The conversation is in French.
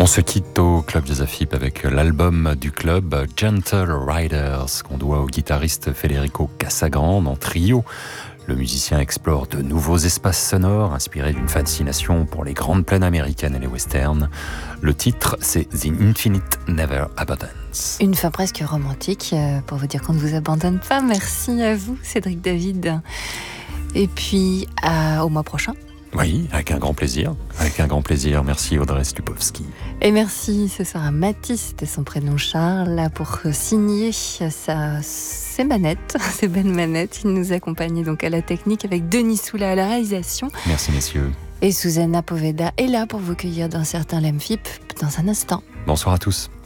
On se quitte au Club Jazz AFIP avec l'album du club Gentle Riders qu'on doit au guitariste Federico Casagrande en trio. Le musicien explore de nouveaux espaces sonores inspirés d'une fascination pour les grandes plaines américaines et les westerns. Le titre, c'est The Infinite Never Abandons. Une fin presque romantique pour vous dire qu'on ne vous abandonne pas. Merci à vous, Cédric David. Et puis, au mois prochain. Oui, avec un grand plaisir. Avec un grand plaisir. Merci Audrey Stupowski. Et merci ce soir à Mathis, c'était son prénom Charles, là pour signer ses manettes, ses belles manettes. Il nous accompagnait donc à la technique avec Denis Soula à la réalisation. Merci messieurs. Et Susanna Poveda est là pour vous cueillir d'un certain Lemfip dans un instant. Bonsoir à tous.